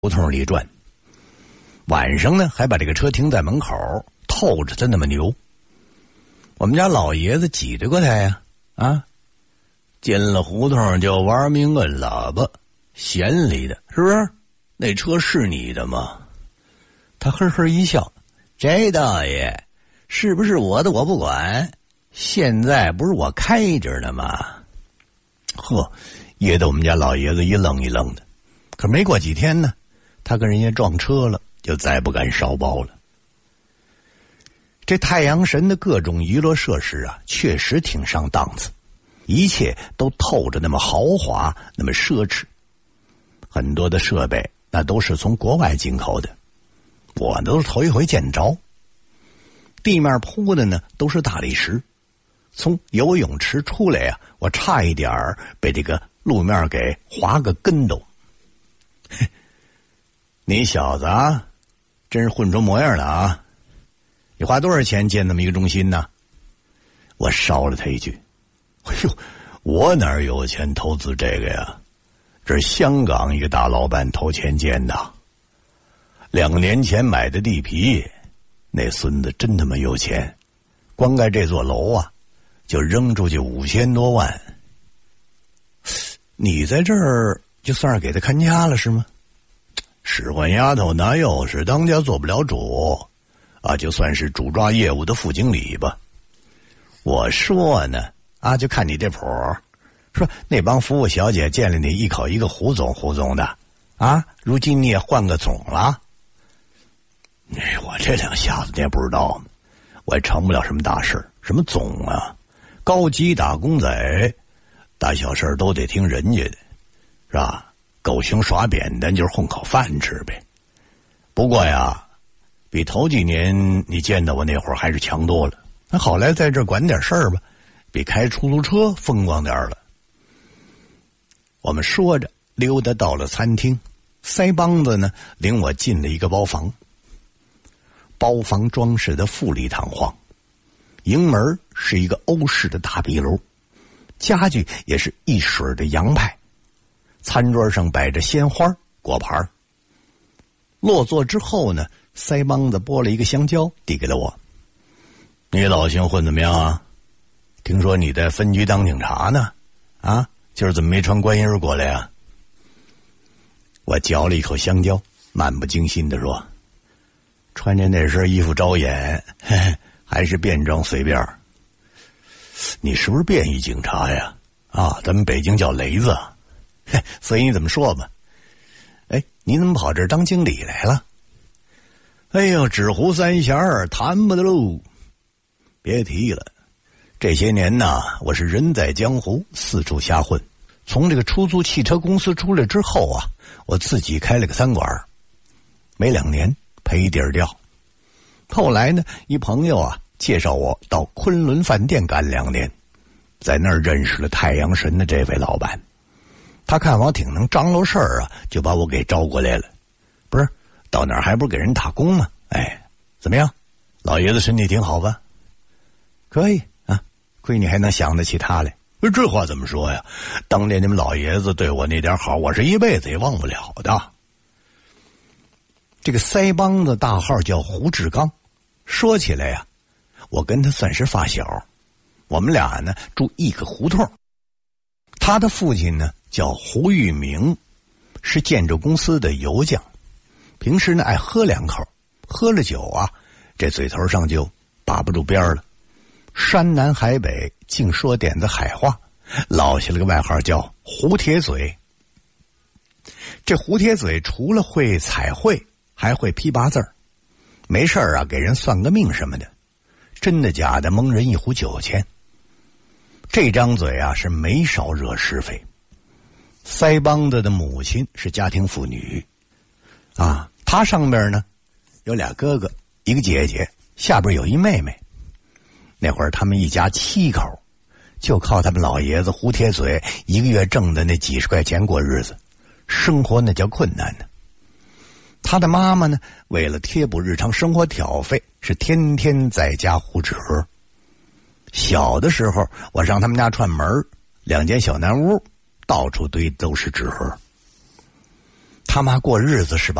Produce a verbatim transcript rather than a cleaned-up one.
胡同里转，晚上呢还把这个车停在门口，透着他那么牛。我们家老爷子挤得过他呀，啊，进了胡同就玩命摁喇叭，闲里的，是不是？那车是你的吗？他呵呵一笑，这大爷是不是我的我不管，现在不是我开着呢吗？呵，噎得我们家老爷子一愣一愣的。可没过几天呢，他跟人家撞车了，就再不敢烧包了。这太阳神的各种娱乐设施啊，确实挺上档次，一切都透着那么豪华，那么奢侈。很多的设备那都是从国外进口的，我都是头一回见着。地面铺的呢都是大理石，从游泳池出来啊，我差一点被这个路面给滑个跟斗。你小子啊，真是混出模样了啊！你花多少钱建那么一个中心呢？我烧了他一句：哎呦，我哪有钱投资这个呀？这是香港一个大老板投钱建的，两年前买的地皮，那孙子真他妈有钱，光盖这座楼啊，就扔出去五千多万。你在这儿就算是给他看家了是吗？使唤丫头哪有是当家做不了主啊，就算是主抓业务的副经理吧。我说呢啊，就看你这谱，说那帮服务小姐见了你一口一个胡总胡总的啊，如今你也换个总了。哎，我这两下子你也不知道吗？我也成不了什么大事，什么总啊，高级打工仔，大小事都得听人家的，是吧？狗熊耍扁担就是混口饭吃呗。不过呀，比头几年你见到我那会儿还是强多了。那好来在这管点事儿吧，比开出租车风光点了。我们说着溜达到了餐厅，腮帮子呢领我进了一个包房。包房装饰的富丽堂皇，迎门是一个欧式的大壁炉，家具也是一水的洋派。餐桌上摆着鲜花果盘。落座之后呢，腮帮子剥了一个香蕉递给了我。你老兄混怎么样啊？听说你在分局当警察呢，啊，今儿怎么没穿观音儿过来啊？我嚼了一口香蕉，漫不经心地说，穿着那身衣服招眼，嘿嘿，还是便装随便。你是不是便衣警察呀？啊，咱们北京叫雷子，嘿，所以你怎么说吧？哎，你怎么跑这儿当经理来了？哎呦，纸糊三弦儿谈不得喽！别提了，这些年呐，我是人在江湖，四处瞎混。从这个出租汽车公司出来之后啊，我自己开了个餐馆，没两年赔底儿掉。后来呢，一朋友啊介绍我到昆仑饭店干两年，在那儿认识了太阳神的这位老板。他看我挺能张罗事儿啊，就把我给招过来了。不是，到哪儿还不是给人打工吗？哎，怎么样，老爷子身体挺好吧？可以啊，亏你还能想得起他来。这话怎么说呀？当年你们老爷子对我那点好，我是一辈子也忘不了的。这个腮帮子大号叫胡志刚，说起来呀，我跟他算是发小，我们俩呢住一个胡同。他的父亲呢叫胡玉明，是建筑公司的油匠，平时呢爱喝两口，喝了酒啊，这嘴头上就把不住边了，山南海北净说点子海话，落下了个外号叫胡铁嘴。这胡铁嘴除了会彩绘，还会批八字儿，没事儿啊给人算个命什么的，真的假的蒙人一壶酒钱。这张嘴啊是没少惹是非。腮帮子的母亲是家庭妇女啊，她上边呢有俩哥哥一个姐姐，下边有一妹妹。那会儿他们一家七口，就靠他们老爷子胡铁嘴一个月挣的那几十块钱过日子，生活那叫困难呢。他的妈妈呢为了贴补日常生活挑费，是天天在家糊纸盒。小的时候我上他们家串门，两间小南屋到处堆都是纸盒。 他妈过日子是吧？